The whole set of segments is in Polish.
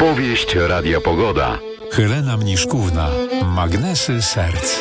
Opowieść Radia Pogoda. Helena Mniszkówna. Magnesy serc.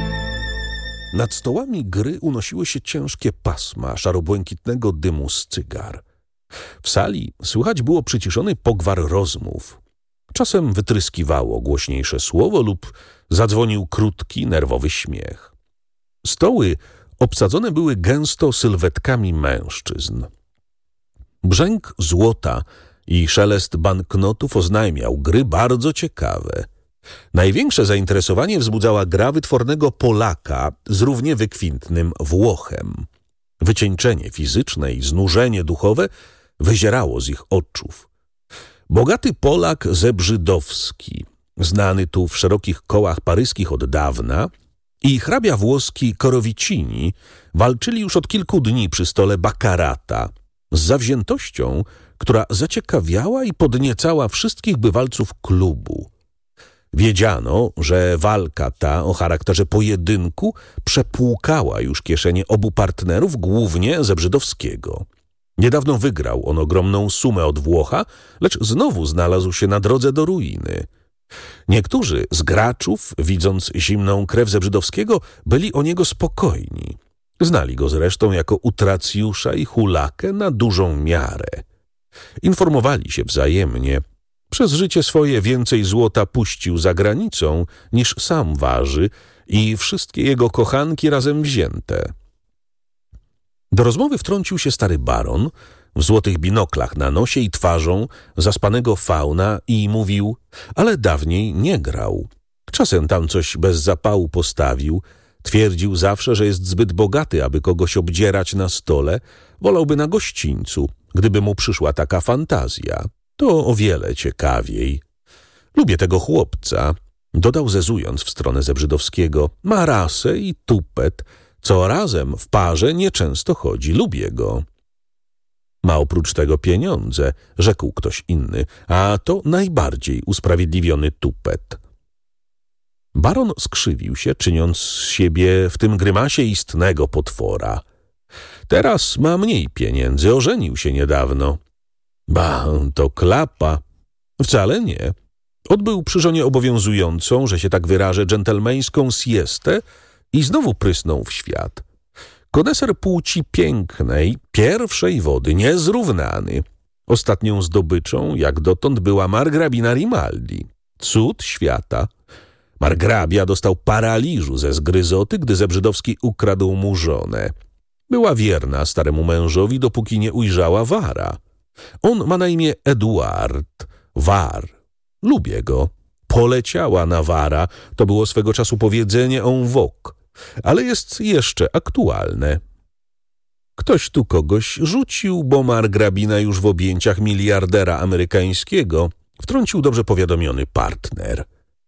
Nad stołami gry unosiły się ciężkie pasma szarobłękitnego dymu z cygar. W sali słychać było przyciszony pogwar rozmów. Czasem wytryskiwało głośniejsze słowo lub zadzwonił krótki, nerwowy śmiech. Stoły obsadzone były gęsto sylwetkami mężczyzn. Brzęk złota i szelest banknotów oznajmiał gry bardzo ciekawe. Największe zainteresowanie wzbudzała gra wytwornego Polaka z równie wykwintnym Włochem. Wycieńczenie fizyczne i znużenie duchowe wyzierało z ich oczów. Bogaty Polak Zebrzydowski, znany tu w szerokich kołach paryskich od dawna, i hrabia włoski Korowicini walczyli już od kilku dni przy stole Baccarata z zawziętością, która zaciekawiała i podniecała wszystkich bywalców klubu. Wiedziano, że walka ta o charakterze pojedynku przepłukała już kieszenie obu partnerów, głównie Zebrzydowskiego. Niedawno wygrał on ogromną sumę od Włocha, lecz znowu znalazł się na drodze do ruiny. Niektórzy z graczów, widząc zimną krew Zebrzydowskiego, byli o niego spokojni. Znali go zresztą jako utracjusza i hulakę na dużą miarę. Informowali się wzajemnie. Przez życie swoje więcej złota puścił za granicą, niż sam waży i wszystkie jego kochanki razem wzięte. Do rozmowy wtrącił się stary baron w złotych binoklach na nosie i twarzą zaspanego fauna i mówił, ale dawniej nie grał. Czasem tam coś bez zapału postawił, twierdził zawsze, że jest zbyt bogaty, aby kogoś obdzierać na stole, wolałby na gościńcu, gdyby mu przyszła taka fantazja. To o wiele ciekawiej. Lubię tego chłopca, dodał zezując w stronę Zebrzydowskiego. Ma rasę i tupet, co razem w parze nieczęsto chodzi. Lubię go. Ma oprócz tego pieniądze, rzekł ktoś inny, a to najbardziej usprawiedliwiony tupet. Baron skrzywił się, czyniąc z siebie w tym grymasie istnego potwora. Teraz ma mniej pieniędzy, ożenił się niedawno. Ba, to klapa. Wcale nie. Odbył przy żonie obowiązującą, że się tak wyrażę, dżentelmeńską siestę i znowu prysnął w świat. Koneser płci pięknej, pierwszej wody, niezrównany. Ostatnią zdobyczą, jak dotąd, była margrabina Rimaldi. Cud świata. Margrabia dostał paraliżu ze zgryzoty, gdy Zebrzydowski ukradł mu żonę. Była wierna staremu mężowi, dopóki nie ujrzała Wara. On ma na imię Eduard. War. Lubię go. Poleciała na Wara. To było swego czasu powiedzenie en vogue, ale jest jeszcze aktualne. Ktoś tu kogoś rzucił, bo margrabina już w objęciach miliardera amerykańskiego, wtrącił dobrze powiadomiony partner.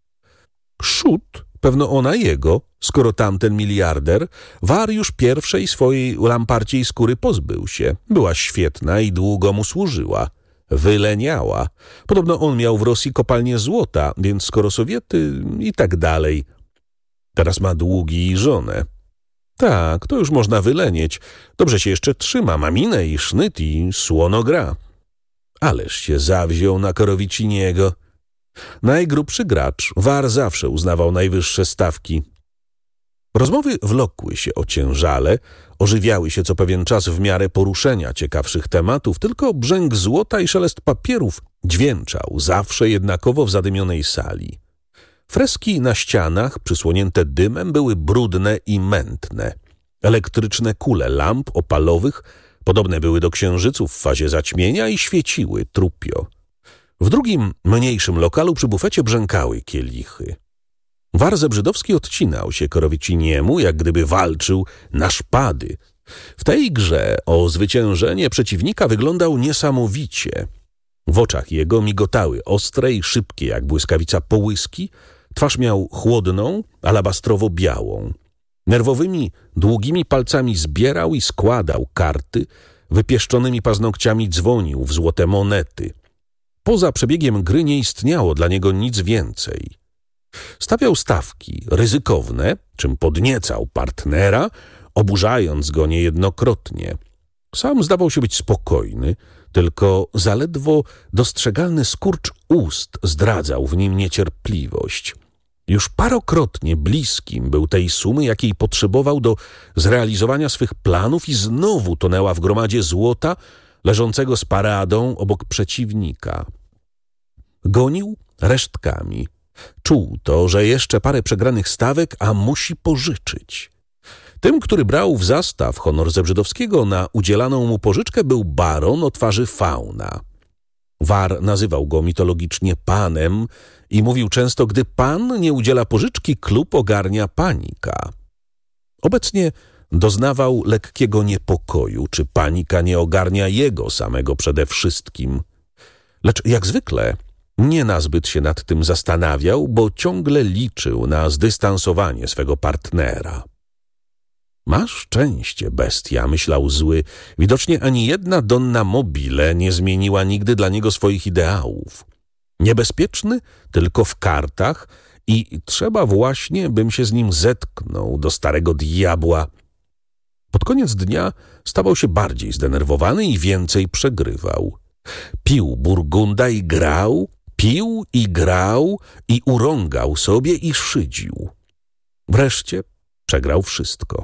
Szut, pewno ona jego, skoro tamten miliarder, War już pierwszej swojej lamparciej skóry pozbył się. Była świetna i długo mu służyła. Wyleniała. Podobno on miał w Rosji kopalnię złota, więc skoro Sowiety i tak dalej. Teraz ma długi i żonę. Tak, to już można wylenieć. Dobrze się jeszcze trzyma, ma minę i sznyt i słono gra. Ależ się zawziął na Korowiciniego. Najgrubszy gracz, War zawsze uznawał najwyższe stawki. Rozmowy wlokły się ociężale, ożywiały się co pewien czas w miarę poruszenia ciekawszych tematów, tylko brzęk złota i szelest papierów dźwięczał zawsze jednakowo w zadymionej sali. Freski na ścianach, przysłonięte dymem, były brudne i mętne. Elektryczne kule lamp opalowych podobne były do księżyców w fazie zaćmienia i świeciły trupio. W drugim, mniejszym lokalu przy bufecie brzękały kielichy. War Zebrzydowski odcinał się Korowiciniemu, jak gdyby walczył na szpady. W tej grze o zwyciężenie przeciwnika wyglądał niesamowicie. W oczach jego migotały ostre i szybkie jak błyskawica połyski, twarz miał chłodną, alabastrowo-białą. Nerwowymi, długimi palcami zbierał i składał karty, wypieszczonymi paznokciami dzwonił w złote monety. Poza przebiegiem gry nie istniało dla niego nic więcej. Stawiał stawki ryzykowne, czym podniecał partnera, oburzając go niejednokrotnie. Sam zdawał się być spokojny, tylko zaledwo dostrzegalny skurcz ust zdradzał w nim niecierpliwość. Już parokrotnie bliskim był tej sumy, jakiej potrzebował do zrealizowania swych planów i znowu tonęła w gromadzie złota leżącego z paradą obok przeciwnika. Gonił resztkami. Czuł to, że jeszcze parę przegranych stawek, a musi pożyczyć. Tym, który brał w zastaw honor Zebrzydowskiego na udzielaną mu pożyczkę, był baron o twarzy fauna. War nazywał go mitologicznie panem i mówił często, gdy pan nie udziela pożyczki, klub ogarnia panika. Obecnie doznawał lekkiego niepokoju, czy panika nie ogarnia jego samego przede wszystkim. Lecz jak zwykle nie nazbyt się nad tym zastanawiał, bo ciągle liczył na zdystansowanie swego partnera. Masz szczęście, bestia, myślał zły. Widocznie ani jedna donna mobile nie zmieniła nigdy dla niego swoich ideałów. Niebezpieczny tylko w kartach i trzeba właśnie, bym się z nim zetknął do starego diabła. Pod koniec dnia stawał się bardziej zdenerwowany i więcej przegrywał. Pił burgunda i grał, pił i grał i urągał sobie i szydził. Wreszcie przegrał wszystko.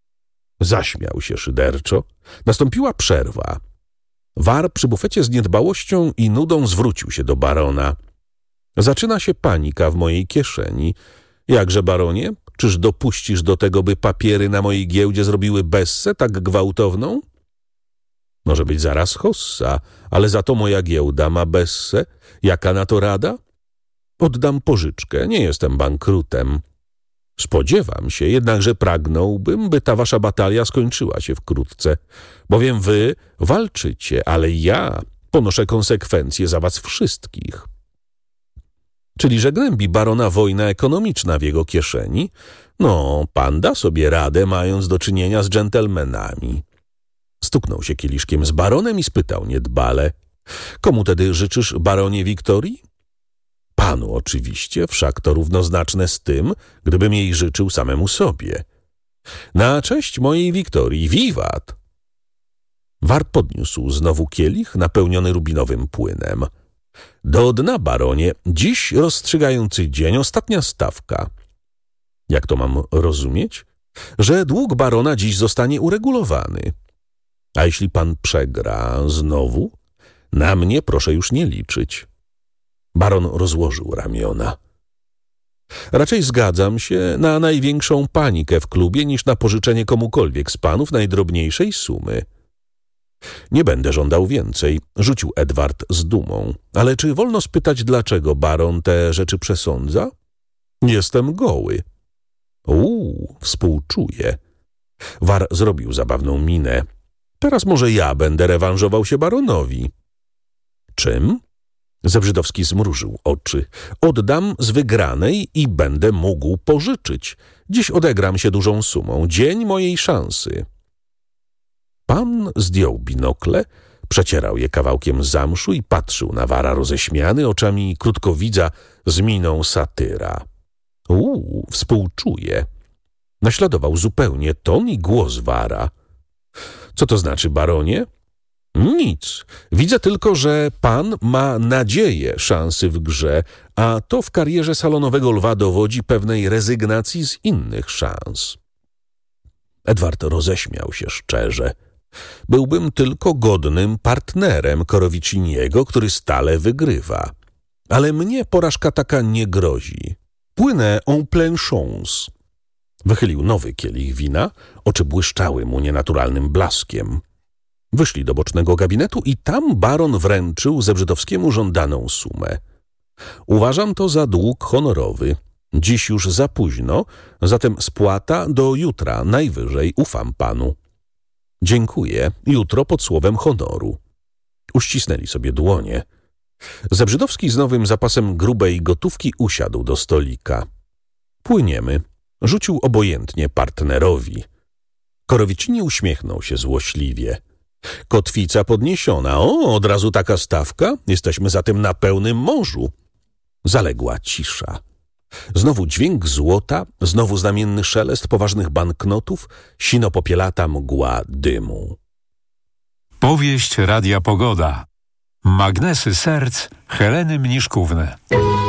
Zaśmiał się szyderczo. Nastąpiła przerwa. War przy bufecie z niedbałością i nudą zwrócił się do barona. Zaczyna się panika w mojej kieszeni. Jakże, baronie? Czyż dopuścisz do tego, by papiery na mojej giełdzie zrobiły bessę tak gwałtowną? Może być zaraz hossa, ale za to moja giełda ma bessę. Jaka na to rada? Oddam pożyczkę, nie jestem bankrutem. Spodziewam się, jednakże pragnąłbym, by ta wasza batalia skończyła się wkrótce, bowiem wy walczycie, ale ja ponoszę konsekwencje za was wszystkich. Czyli że gnębi barona wojna ekonomiczna w jego kieszeni? No, pan da sobie radę, mając do czynienia z dżentelmenami. Stuknął się kieliszkiem z baronem i spytał niedbale: komu tedy życzysz, baronie, wiktorii? Panu oczywiście, wszak to równoznaczne z tym, gdybym jej życzył samemu sobie. Na cześć mojej wiktorii, wiwat! War podniósł znowu kielich napełniony rubinowym płynem. Do dna, baronie, dziś rozstrzygający dzień, ostatnia stawka. Jak to mam rozumieć? Że dług barona dziś zostanie uregulowany. A jeśli pan przegra znowu? Na mnie proszę już nie liczyć. Baron rozłożył ramiona. Raczej zgadzam się na największą panikę w klubie niż na pożyczenie komukolwiek z panów najdrobniejszej sumy. Nie będę żądał więcej, rzucił Edward z dumą. Ale czy wolno spytać, dlaczego baron te rzeczy przesądza? Jestem goły. Współczuję. War zrobił zabawną minę. Teraz może ja będę rewanżował się baronowi. Czym? Zebrzydowski zmrużył oczy. Oddam z wygranej i będę mógł pożyczyć. Dziś odegram się dużą sumą. Dzień mojej szansy. Pan zdjął binokle, przecierał je kawałkiem zamszu i patrzył na Wara roześmiany oczami krótkowidza z miną satyra. Współczuję. Naśladował zupełnie ton i głos Wara. Co to znaczy, baronie? Nic. Widzę tylko, że pan ma nadzieję szansy w grze, a to w karierze salonowego lwa dowodzi pewnej rezygnacji z innych szans. Edward roześmiał się szczerze. Byłbym tylko godnym partnerem Korowiciniego, który stale wygrywa. Ale mnie porażka taka nie grozi. Płynę en pleine chance. Wychylił nowy kielich wina, oczy błyszczały mu nienaturalnym blaskiem. Wyszli do bocznego gabinetu i tam baron wręczył Zebrzydowskiemu żądaną sumę. Uważam to za dług honorowy. Dziś już za późno, zatem spłata do jutra, najwyżej ufam panu. Dziękuję, jutro pod słowem honoru. Uścisnęli sobie dłonie. Zebrzydowski z nowym zapasem grubej gotówki usiadł do stolika. Płyniemy, rzucił obojętnie partnerowi. Korowicini uśmiechnął się złośliwie. Kotwica podniesiona. Od razu taka stawka? Jesteśmy zatem na pełnym morzu. Zaległa cisza. Znowu dźwięk złota, znowu znamienny szelest poważnych banknotów, sino-popielata mgła dymu. Powieść Radia Pogoda. Magnesy serc Heleny Mniszkówny.